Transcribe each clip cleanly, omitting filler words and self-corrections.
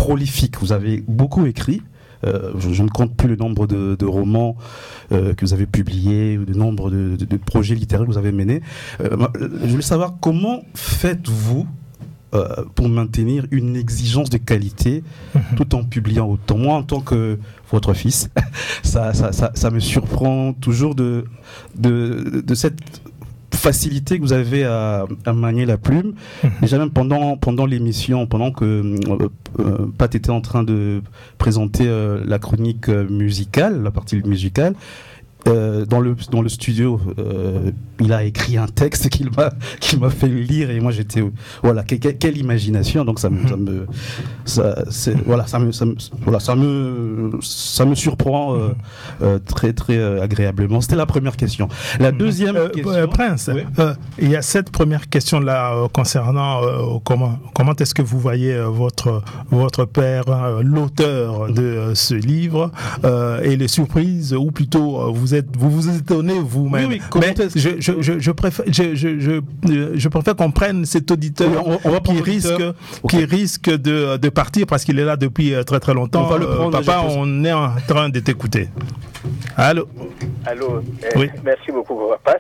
prolifique. Vous avez beaucoup écrit. Je ne compte plus le nombre de romans que vous avez publiés, ou le nombre de projets littéraires que vous avez menés. Je voulais savoir comment faites-vous pour maintenir une exigence de qualité tout en publiant autant. Moi, en tant que votre fils, ça me surprend toujours de cette facilité que vous avez à manier la plume. Déjà même pendant l'émission, pendant que Pat était en train de présenter la chronique musicale, la partie musicale, dans le studio, il a écrit un texte qu'il m'a fait lire et moi j'étais voilà, quelle imagination. Donc ça me surprend très très agréablement. C'était la première question. La deuxième question, Prince, oui. Il y a cette première question là concernant comment est-ce que vous voyez votre père, l'auteur de ce livre, et les surprises, ou plutôt vous vous étonnez vous-même. Oui, mais je préfère qu'on prenne cet auditeur qui risque de partir parce qu'il est là depuis très très longtemps. On va le prendre, papa, on est en train de t'écouter. Allô. Oui. Merci beaucoup pour votre part.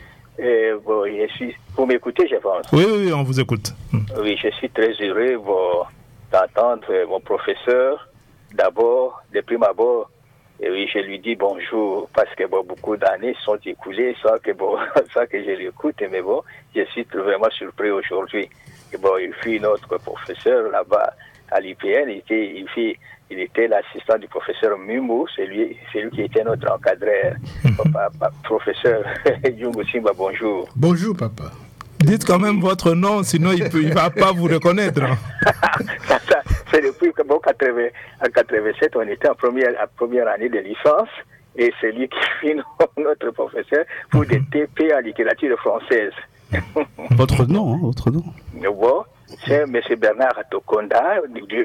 Vous m'écoutez, je pense. Oui, on vous écoute. Oui, je suis très heureux d'entendre mon professeur. D'abord, de prime abord, et oui, je lui dis bonjour parce que beaucoup d'années sont écoulées sans que je l'écoute, mais je suis vraiment surpris aujourd'hui. Et il fut notre professeur là-bas à l'IPN, il était l'assistant du professeur Mumu, c'est lui qui était notre encadreur. Professeur Jungo Simba, bonjour. Bonjour, papa. Dites quand même votre nom, sinon il ne va pas vous reconnaître. C'est depuis en 87, on était en première année de licence, et c'est lui qui fut notre professeur pour des TP en littérature française. Votre nom, votre nom. C'est M. Bernard Tokonda.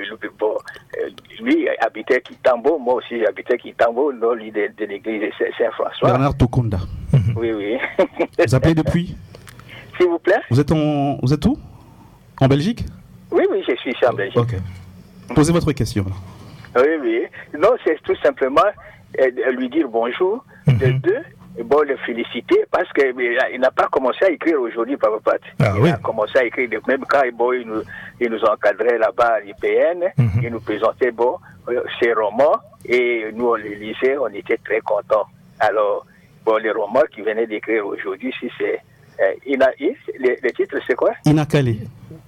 Lui habitait Kitambo, moi aussi j'habitais Kitambo, dans l'idée de l'église de Saint-François. Bernard Tokonda. Oui. Vous appelez depuis? S'il vous plaît. Vous êtes où? En Belgique? Oui, je suis ici en Belgique. Ok. Posez votre question. Oui. Non, c'est tout simplement lui dire bonjour, de deux, le féliciter parce qu'il n'a pas commencé à écrire aujourd'hui, Papa Pat. Il a commencé à écrire, même quand il nous encadrait là-bas à l'IPN, il nous présentait ses romans et nous on les lisait, on était très contents. Alors, les romans qu'il venait d'écrire aujourd'hui, si c'est le titre c'est quoi? Inakale.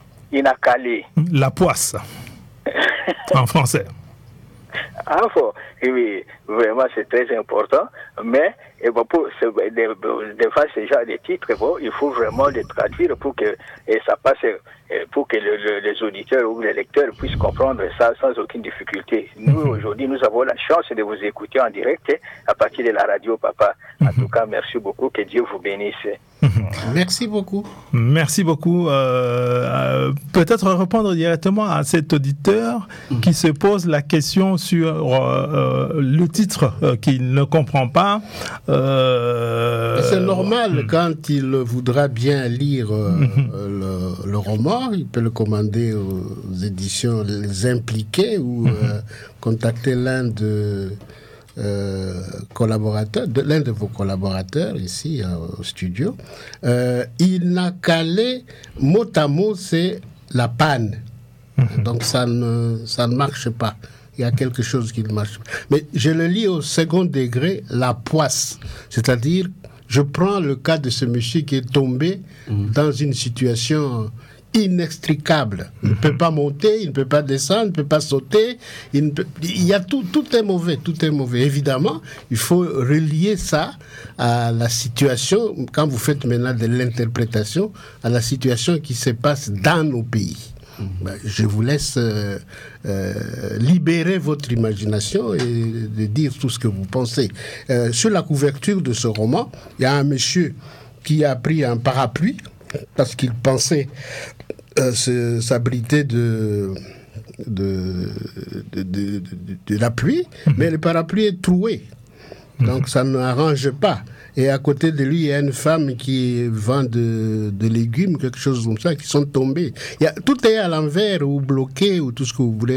La poisse. En français. Oui, vraiment c'est très important, mais pour des fois ces genre de titres, il faut vraiment les traduire pour que ça passe, pour que les auditeurs ou les lecteurs puissent comprendre ça sans aucune difficulté. Nous aujourd'hui, nous avons la chance de vous écouter en direct à partir de la radio, papa. En tout cas, merci beaucoup, que Dieu vous bénisse. Merci beaucoup. Merci beaucoup. Peut-être répondre directement à cet auditeur qui se pose la question sur le titre qu'il ne comprend pas. C'est normal, quand il voudra bien lire le roman, il peut le commander aux éditions Les Impliqués ou contacter l'un de vos collaborateurs ici au studio. Inakale, mot à mot, c'est la panne. Donc ça ne marche pas. Il y a quelque chose qui ne marche pas. Mais je le lis au second degré, la poisse. C'est-à-dire, je prends le cas de ce monsieur qui est tombé dans une situation inextricable. Il ne peut pas monter, il ne peut pas descendre, il ne peut pas sauter. Il y a tout est mauvais, tout est mauvais. Évidemment, il faut relier ça à la situation, quand vous faites maintenant de l'interprétation, à la situation qui se passe dans nos pays. Je vous laisse libérer votre imagination et de dire tout ce que vous pensez. Sur la couverture de ce roman, il y a un monsieur qui a pris un parapluie parce qu'il pensait s'abriter de la pluie, mais le parapluie est troué. Donc ça n'arrange pas. Et à côté de lui, il y a une femme qui vend de légumes, quelque chose comme ça, qui sont tombés. Tout est à l'envers ou bloqué ou tout ce que vous voulez.